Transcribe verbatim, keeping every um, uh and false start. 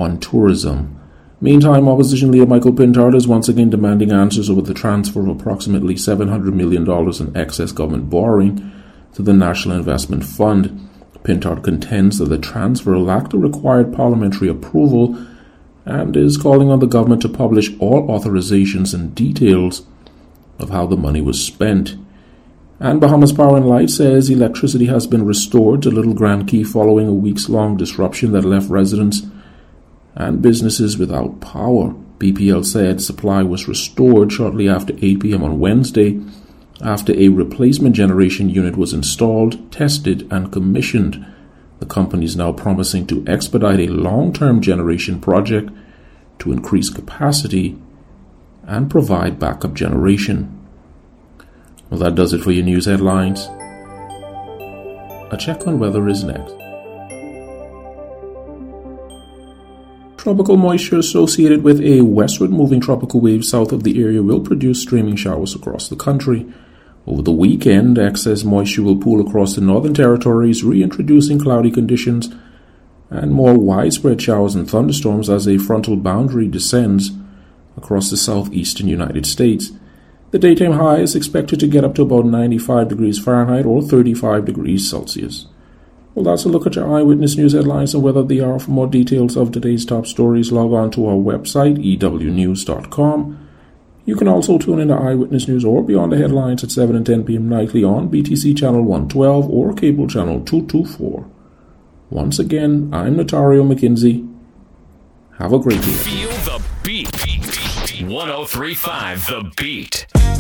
on tourism. Meantime, opposition leader Michael Pintard is once again demanding answers over the transfer of approximately seven hundred million dollars in excess government borrowing to the National Investment Fund. Pintard contends that the transfer lacked the required parliamentary approval and is calling on the government to publish all authorizations and details of how the money was spent. And Bahamas Power and Light says electricity has been restored to Little Grand Key following a weeks-long disruption that left residents and businesses without power. B P L said supply was restored shortly after eight p.m. on Wednesday after a replacement generation unit was installed, tested, and commissioned. The company is now promising to expedite a long-term generation project to increase capacity and provide backup generation. Well, that does it for your news headlines. A check on weather is next. Tropical moisture associated with a westward moving tropical wave south of the area will produce streaming showers across the country. Over the weekend, excess moisture will pool across the northern territories, reintroducing cloudy conditions and more widespread showers and thunderstorms as a frontal boundary descends across the southeastern United States. The daytime high is expected to get up to about ninety-five degrees Fahrenheit or thirty-five degrees Celsius. Well, that's a look at your Eyewitness News headlines and weather they are. For more details of today's top stories, log on to our website, e w news dot com. You can also tune into Eyewitness News or Beyond the Headlines at seven and ten p.m. nightly on B T C Channel one twelve or Cable Channel two twenty-four. Once again, I'm Notario McKinsey. Have a great day. Feel the beat. one oh three point five The Beat.